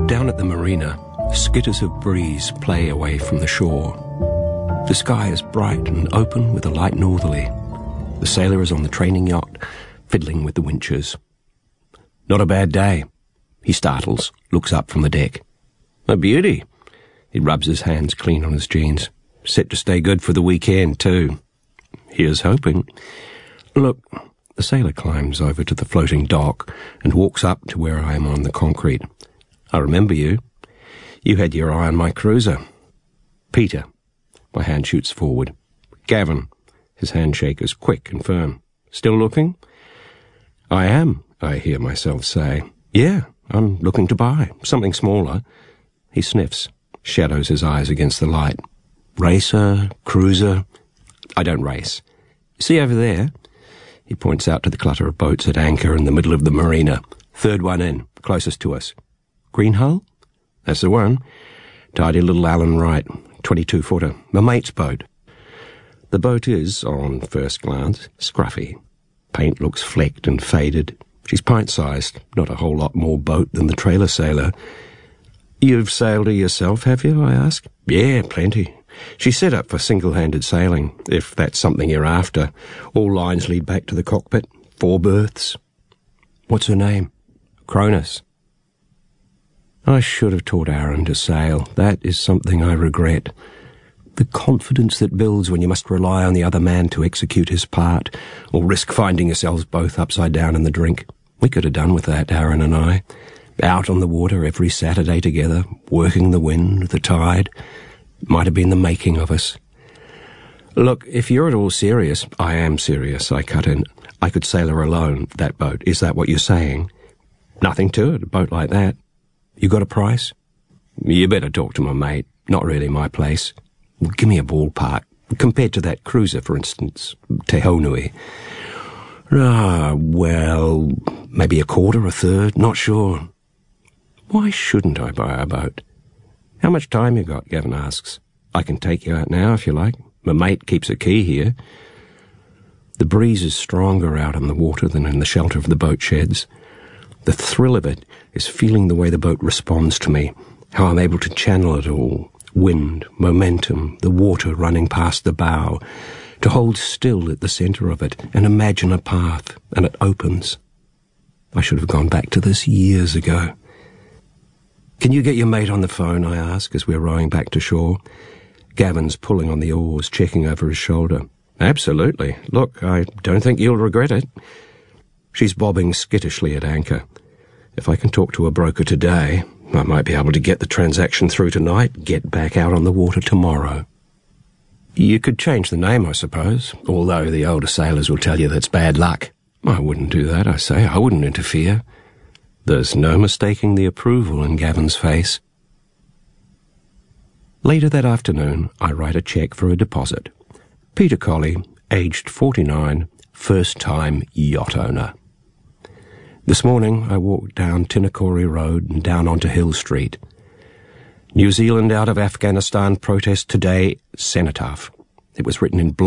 Down at the marina, skitters of breeze play away from the shore. The sky is bright and open with a light northerly. The sailor is on the training yacht, fiddling with the winches. Not a bad day. He startles, looks up from the deck. A beauty. He rubs his hands clean on his jeans. Set to stay good for the weekend, too. Here's hoping. Look, the sailor climbs over to the floating dock and walks up to where I am on the concrete. I remember you. You had your eye on my cruiser. Peter. My hand shoots forward. Gavin. His handshake is quick and firm. Still looking? I am, I hear myself say. Yeah, I'm looking to buy. Something smaller. He sniffs, shadows his eyes against the light. Racer, cruiser. I don't race. See over there? He points out to the clutter of boats at anchor in the middle of the marina. Third one in, closest to us. Green hull? That's the one. Tidy little Allen Wright, 22-footer. My mate's boat. The boat is, on first glance, scruffy. Paint looks flecked and faded. She's pint-sized, not a whole lot more boat than the trailer sailor. You've sailed her yourself, have you, I ask? Yeah, plenty. She's set up for single-handed sailing, if that's something you're after. All lines lead back to the cockpit. 4 berths. What's her name? Cronus. I should have taught Aaron to sail. That is something I regret. The confidence that builds when you must rely on the other man to execute his part, or risk finding yourselves both upside down in the drink. We could have done with that, Aaron and I. Out on the water every Saturday together, working the wind, the tide. It might have been the making of us. Look, if you're at all serious— I am serious, I cut in. I could sail her alone, that boat. Is that what you're saying? Nothing to it, a boat like that. You got a price? You better talk to my mate. Not really my place. Give me a ballpark. Compared to that cruiser, for instance, Te Honui. Well, maybe a quarter, a third, not sure. Why shouldn't I buy a boat? How much time you got? Gavin asks. I can take you out now if you like. My mate keeps a key here. The breeze is stronger out on the water than in the shelter of the boat sheds. The thrill of it is feeling the way the boat responds to me, how I'm able to channel it all. Wind, momentum, the water running past the bow, to hold still at the centre of it and imagine a path, and it opens. I should have gone back to this years ago. Can you get your mate on the phone, I ask, as we're rowing back to shore. Gavin's pulling on the oars, checking over his shoulder. Absolutely. Look, I don't think you'll regret it. She's bobbing skittishly at anchor. If I can talk to a broker today, I might be able to get the transaction through tonight, get back out on the water tomorrow. You could change the name, I suppose, although the older sailors will tell you that's bad luck. I wouldn't do that, I say. I wouldn't interfere. There's no mistaking the approval in Gavin's face. Later that afternoon, I write a cheque for a deposit. Peter Colley, aged 49, first-time yacht owner. This morning, I walked down Tinakori Road and down onto Hill Street. New Zealand out of Afghanistan protest today, cenotaph. It was written in